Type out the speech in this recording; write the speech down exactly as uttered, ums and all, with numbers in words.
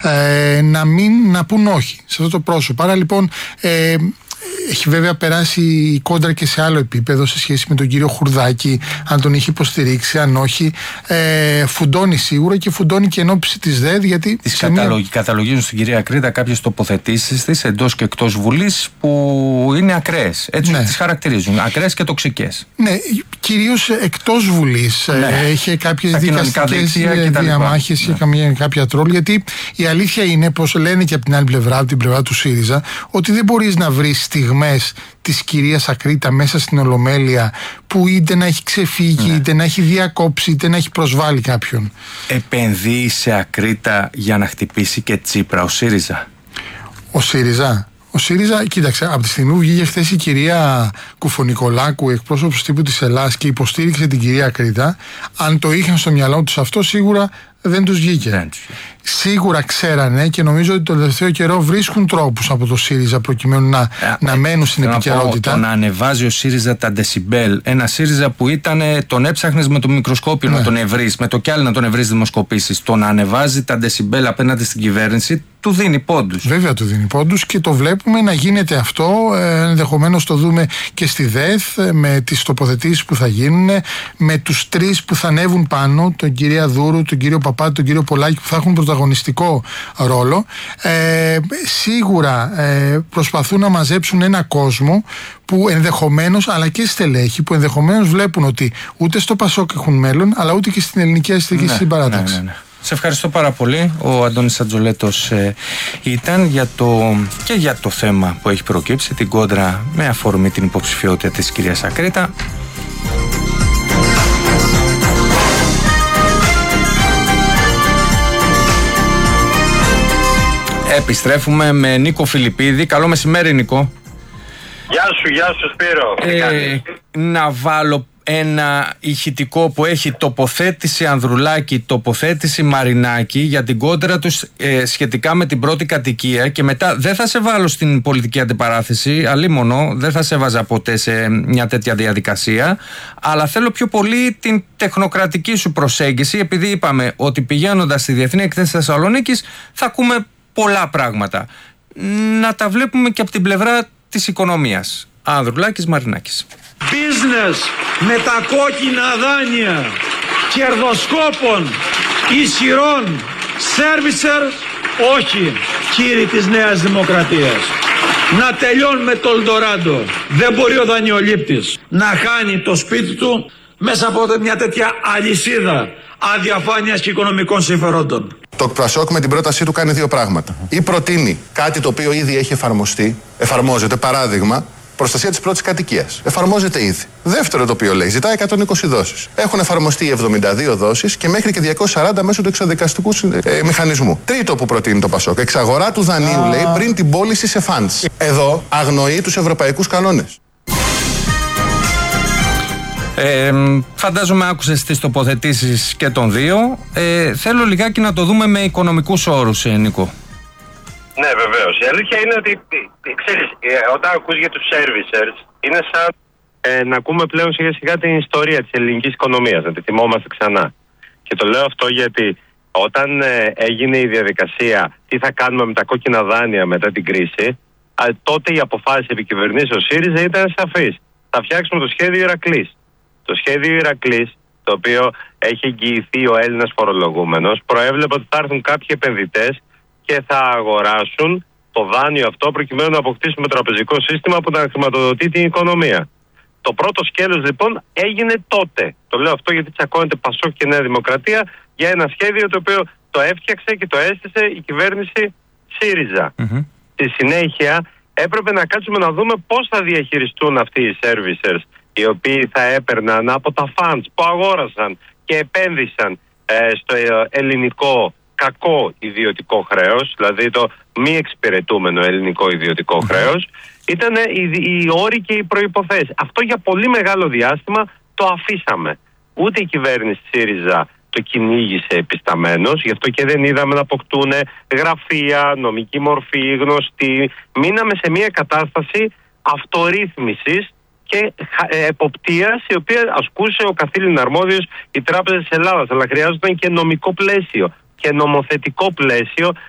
ε, να μην να πούν όχι σε αυτό το πρόσωπο. Άρα λοιπόν ε, έχει βέβαια περάσει η κόντρα και σε άλλο επίπεδο σε σχέση με τον κύριο Χουρδάκη, αν τον είχε υποστηρίξει, αν όχι. Ε, φουντώνει σίγουρα και φουντώνει και εν ώψη της ΔΕΔ, γιατί. Τις καταλογ... μια... καταλογίζουν στην κυρία Κρήτα κάποιες τοποθετήσεις της εντός και εκτός Βουλής που είναι ακραίες. Έτσι ναι. Τις χαρακτηρίζουν. Ακραίες και τοξικές. Ναι, κυρίως εκτός Βουλής. Ναι. Ε, είχε κάποιες δικαστικές διαμάχες και ναι. κάποια τρόλ. Γιατί η αλήθεια είναι, πως λένε και από την άλλη πλευρά, από την πλευρά του ΣΥΡΙΖΑ, ότι δεν μπορείς να βρεις στιγμές της κυρίας Ακρίτα μέσα στην Ολομέλεια που είτε να έχει ξεφύγει, ναι. είτε να έχει διακόψει, είτε να έχει προσβάλει κάποιον. Επενδύει σε Ακρίτα για να χτυπήσει και Τσίπρα ο ΣΥΡΙΖΑ. Ο ΣΥΡΙΖΑ. Ο ΣΥΡΙΖΑ, κοίταξε, από τη στιγμή που βγήκε χθες η κυρία Κουφονικολάκου, εκπρόσωπος τύπου της Ελλάδας, και υποστήριξε την κυρία Ακρίτα, αν το είχαν στο μυαλό τους αυτό, σίγουρα δεν τους βγήκε. Δεν. Σίγουρα ξέρανε, και νομίζω ότι το τελευταίο καιρό βρίσκουν τρόπους από το ΣΥΡΙΖΑ προκειμένου να, ε, να μένουν στην επικαιρότητα. Το να ανεβάζει ο ΣΥΡΙΖΑ τα ντεσιμπέλ, ένα ΣΥΡΙΖΑ που ήταν, τον έψαχνες με το μικροσκόπιο ναι. να τον ευρείς, με το κι άλλο να τον ευρείς δημοσκοπήσεις. Το να ανεβάζει τα ντεσιμπέλ απέναντι στην κυβέρνηση του δίνει πόντους. Βέβαια του δίνει πόντους και το βλέπουμε να γίνεται αυτό. Ε, ενδεχομένως το δούμε και στη ΔΕΘ, με τις τοποθετήσεις που θα γίνουν, με τους τρεις που θα ανέβουν πάνω, τον κυρία Δούρου, τον κύριο Παπά, τον κύριο Πολάκη, που θα έχουν πρωταγωνιστικό ρόλο. Ε, σίγουρα ε, προσπαθούν να μαζέψουν ένα κόσμο που ενδεχομένως, αλλά και στελέχη, που ενδεχομένως βλέπουν ότι ούτε στο Πασόκ έχουν μέλλον, αλλά ούτε και στην ελληνική αριστερική ναι, συμπαράταξη. Ναι, ναι, ναι. Σε ευχαριστώ πάρα πολύ. Ο Αντώνης Ατζολέτος ε, ήταν για το, και για το θέμα που έχει προκύψει, την κόντρα με αφορμή την υποψηφιότητα της κυρίας Ακρίτα. Επιστρέφουμε με Νίκο Φιλιππίδη. Καλό μεσημέρι, Νίκο. Γεια σου, γεια σου Σπύρο. Ε, να βάλω ένα ηχητικό που έχει τοποθέτηση Ανδρουλάκη, τοποθέτηση Μαρινάκη για την κόντρα τους ε, σχετικά με την πρώτη κατοικία, και μετά δεν θα σε βάλω στην πολιτική αντιπαράθεση, αλίμονο, δεν θα σε βάζα ποτέ σε μια τέτοια διαδικασία, αλλά θέλω πιο πολύ την τεχνοκρατική σου προσέγγιση, επειδή είπαμε ότι πηγαίνοντας στη Διεθνή Εκθέση Θεσσαλονίκης θα ακούμε πολλά πράγματα. Να τα βλέπουμε και από την πλευρά της οικονομίας. Ανδρουλάκης, Μαρινάκης. Business με τα κόκκινα δάνεια κερδοσκόπων ισχυρών servicers, όχι, κύριοι της Νέας Δημοκρατίας. Να τελειώνουμε το Ελντοράντο. Δεν μπορεί ο δανειολήπτης να χάνει το σπίτι του μέσα από μια τέτοια αλυσίδα αδιαφάνειας και οικονομικών συμφερόντων. Το Πασόκ με την πρότασή του κάνει δύο πράγματα. Ή προτείνει κάτι το οποίο ήδη έχει εφαρμοστεί, εφαρμόζεται, παράδειγμα, προστασία της πρώτης κατοικίας. Εφαρμόζεται ήδη. Δεύτερο το οποίο λέει, ζητάει εκατόν είκοσι δόσεις. Έχουν εφαρμοστεί εβδομήντα δύο δόσεις και μέχρι και διακόσιες σαράντα μέσω του εξαδικαστικού ε, μηχανισμού. Τρίτο που προτείνει το Πασόκ, εξαγορά του δανείου, ah. λέει, πριν την πώληση σε funds. Εδώ αγνοεί τους ευρωπαϊκούς κανόνες. Ε, φαντάζομαι άκουσες τις τοποθετήσεις και των δύο. Ε, θέλω λιγάκι να το δούμε με οικονομικούς όρους, Νίκο. Ναι, βεβαίως. Η αλήθεια είναι ότι, ξέρεις, όταν ακούς για τους servicers, είναι σαν ε, να ακούμε πλέον σιγά σιγά την ιστορία της ελληνικής οικονομίας, να τη θυμόμαστε ξανά. Και το λέω αυτό γιατί όταν ε, έγινε η διαδικασία τι θα κάνουμε με τα κόκκινα δάνεια μετά την κρίση, α, τότε η αποφάση επικυβερνήσεως ΣΥΡΙΖΑ ήταν σαφής. Θα φτιάξουμε το σχέδιο Ηρακλής. Το σχέδιο Ηρακλής, το οποίο έχει εγγυηθεί ο Έλληνας φορολογούμενος, προέβλεπε ότι θα έρθουν κάποιοι επενδυτές και θα αγοράσουν το δάνειο αυτό προκειμένου να αποκτήσουμε τραπεζικό σύστημα που θα χρηματοδοτεί την οικονομία. Το πρώτο σκέλος λοιπόν έγινε τότε. Το λέω αυτό γιατί τσακώνεται Πασόκ και Νέα Δημοκρατία για ένα σχέδιο το οποίο το έφτιαξε και το έστησε η κυβέρνηση ΣΥΡΙΖΑ. Mm-hmm. Στη συνέχεια έπρεπε να κάτσουμε να δούμε πώς θα διαχειριστούν αυτοί οι servicers, οι οποίοι θα έπαιρναν από τα funds που αγόρασαν και επένδυσαν ε, στο ελληνικό κακό ιδιωτικό χρέος, δηλαδή το μη εξυπηρετούμενο ελληνικό ιδιωτικό χρέος, ήταν οι, οι όροι και οι προϋποθέσεις. Αυτό για πολύ μεγάλο διάστημα το αφήσαμε. Ούτε η κυβέρνηση ΣΥΡΙΖΑ το κυνήγησε επισταμένος, γι' αυτό και δεν είδαμε να αποκτούν γραφεία, νομική μορφή, γνωστή. Μείναμε σε μια κατάσταση αυτορύθμισης και εποπτείας, η οποία ασκούσε ο καθήλυν αρμόδιος η Τράπεζα της Ελλάδας, αλλά χρειάζονταν και νομικό πλαίσιο και νομοθετικό πλαίσιο